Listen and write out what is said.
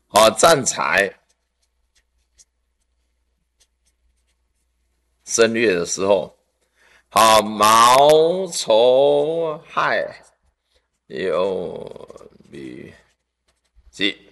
好，战财正月的时候，好卯丑亥酉戌鸡。